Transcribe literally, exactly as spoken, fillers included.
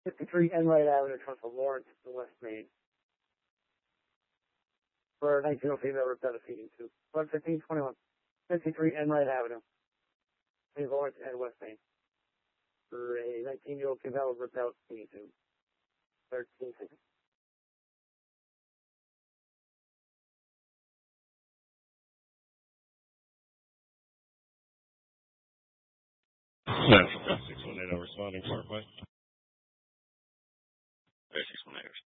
fifty-three Enright Avenue, comes from Lawrence to West Main. For a nineteen-year-old female ripped out a feeding tube. one fifteen twenty-one. fifty-three Enright Avenue. Between Lawrence and West Main. For a nineteen-year-old female ripped out feeding tube. thirteen seconds. National six one eight, responding Parkway. six one eight.